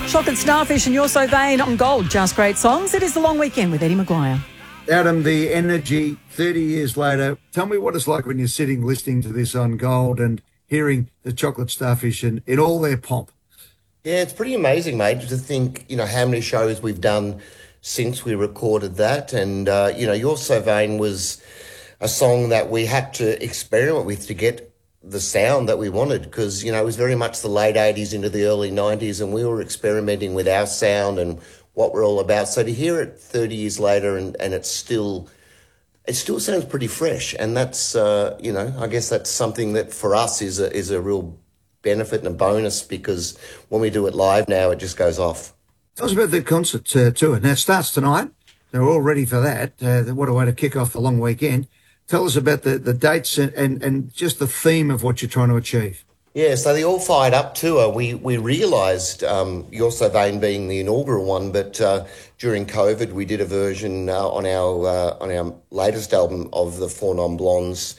Chocolate Starfish and You're So Vain on Gold. Just great songs. It is the long weekend with Eddie Maguire. Adam, the energy 30 years later. Tell me what it's like when you're sitting listening to this on Gold and hearing the Chocolate Starfish in all their pomp. Yeah, it's pretty amazing, mate, to think, how many shows we've done since we recorded that. And, You're So Vain was a song that we had to experiment with to get the sound that we wanted because, it was very much the late 80s into the early 90s and we were experimenting with our sound and what we're all about. So to hear it 30 years later and it still sounds pretty fresh. And that's, I guess that's something that for us is a real benefit and a bonus because when we do it live now, it just goes off. Tell us about the concert tour. Now, it starts tonight. They're all ready for that. What a way to kick off the long weekend. Tell us about the dates and just the theme of what you're trying to achieve. Yeah, so the All Fired Up tour, we realised, You're So Vain being the inaugural one, but during COVID we did a version on our latest album of the Four Non Blondes,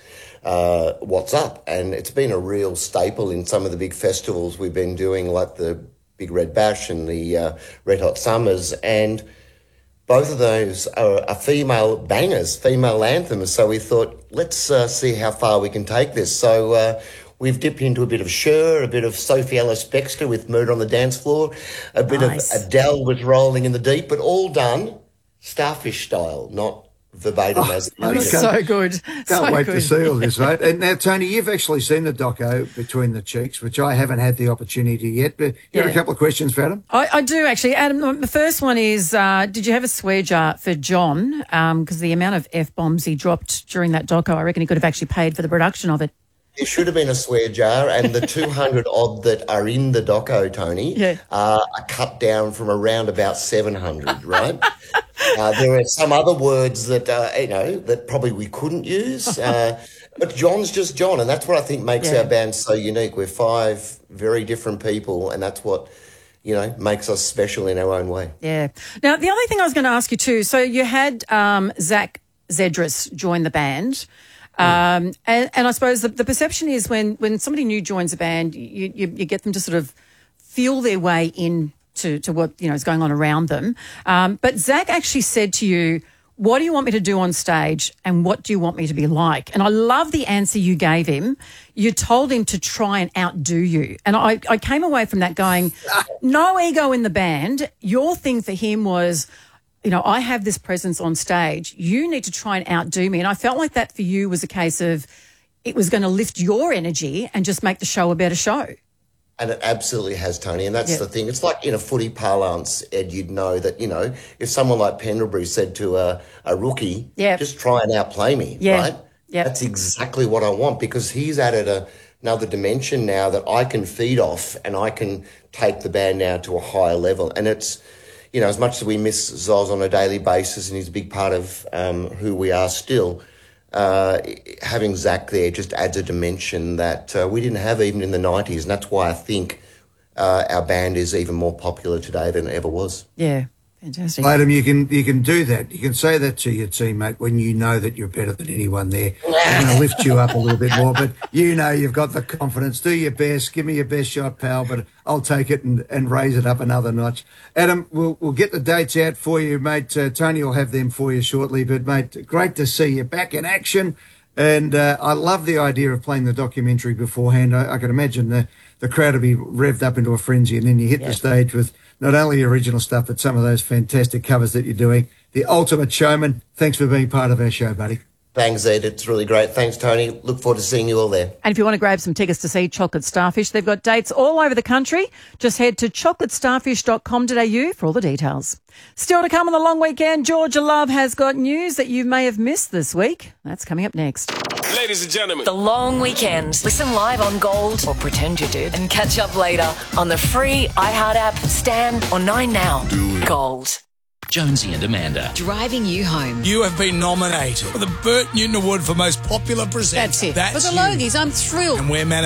What's Up, and it's been a real staple in some of the big festivals we've been doing, like the Big Red Bash and the Red Hot Summers, and both of those are female bangers, female anthems. So we thought, let's see how far we can take this. So we've dipped into a bit of Cher, a bit of Sophie Ellis-Bextor with Murder on the Dance Floor, a bit of Adele with Rolling in the Deep, but all done Starfish style, not verbatim as so good. Can't wait to see all this, mate. And now, Tony, you've actually seen the doco Between the Cheeks, which I haven't had the opportunity yet, but you have a couple of questions for Adam? I do, actually. Adam, the first one is, did you have a swear jar for John? Because the amount of F-bombs he dropped during that doco, I reckon he could have actually paid for the production of it. There should have been a swear jar, and the 200 odd that are in the doco, Tony, are cut down from around about 700, right? There are some other words that, that probably we couldn't use. But John's just John, and that's what I think makes our band so unique. We're five very different people, and that's what, makes us special in our own way. Yeah. Now, the other thing I was going to ask you too, so you had Zach Zedris join the band. And I suppose the perception is when somebody new joins a band, you get them to sort of feel their way in to what, is going on around them. But Zach actually said to you, what do you want me to do on stage and what do you want me to be like? And I love the answer you gave him. You told him to try and outdo you. And I came away from that going, no ego in the band. Your thing for him was, I have this presence on stage. You need to try and outdo me. And I felt like that for you was a case of it was going to lift your energy and just make the show a better show. And it absolutely has, Tony. And that's the thing. It's like in a footy parlance, Ed, you'd know that, if someone like Pendlebury said to a rookie, just try and outplay me, right? Yeah. That's exactly what I want because he's added another dimension now that I can feed off and I can take the band now to a higher level. And it's, as much as we miss Zoz on a daily basis and he's a big part of who we are still, having Zach there just adds a dimension that we didn't have even in the 90s. And that's why I think our band is even more popular today than it ever was. Yeah, fantastic. Adam, you can do that. You can say that to your teammate when you know that you're better than anyone there. I'm going to lift you up a little bit more, but you've got the confidence. Do your best. Give me your best shot, pal, but I'll take it and raise it up another notch. Adam, we'll get the dates out for you, mate. Tony will have them for you shortly, but, mate, great to see you back in action. And I love the idea of playing the documentary beforehand. I can imagine the crowd will be revved up into a frenzy, and then you hit the stage with not only your original stuff, but some of those fantastic covers that you're doing. The Ultimate Showman, thanks for being part of our show, buddy. Thanks, Ed. It's really great. Thanks, Tony. Look forward to seeing you all there. And if you want to grab some tickets to see Chocolate Starfish, they've got dates all over the country. Just head to chocolatestarfish.com.au for all the details. Still to come on the long weekend, Georgia Love has got news that you may have missed this week. That's coming up next. Ladies and gentlemen, the long weekend. Listen live on Gold or pretend you did and catch up later on the free iHeart app, Stan or 9Now. Gold. Jonesy and Amanda. Driving you home. You have been nominated for the Bert Newton Award for Most Popular Presenter. That's it. For the Logies, I'm thrilled. And we're